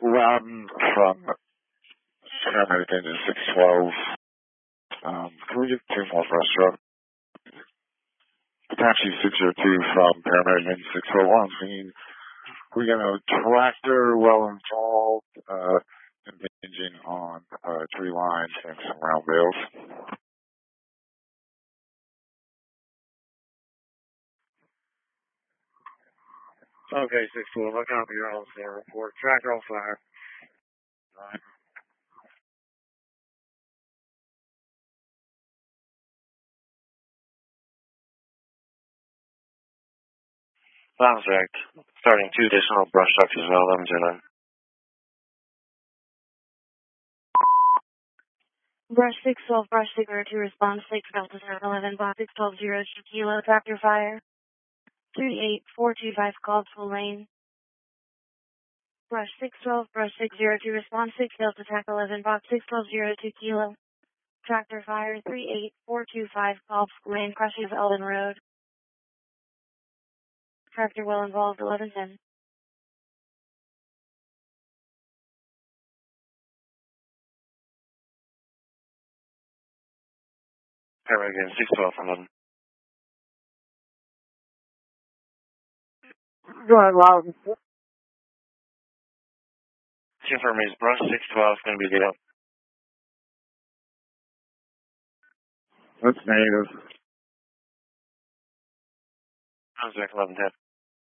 Loudon from paramedic engine 612. Can we get 2 more brush truck? Apache 602 from paramedic engine 601. We got a tractor well involved, impinging on tree lines and some round bales. Okay, 612, I copy your all-star report. Tractor on fire. Right. Sounds right. Starting 2 additional brush trucks as well, 1109. Brush 612, brush 602, response 6, Delta 11, box 612, 2 kilo, tractor fire. 38425, called full lane. Brush 612, brush 602, response 6, Delta 11, box 612, 2 kilo. Tractor fire 38425, called full lane, crossing of Eldon Road. Tractor well involved, 1110. Paramedic engine 612 from 11. Go ahead, Loudon. Confirm is brush 612 is going to be good up. That's negative. Sounds like 1110.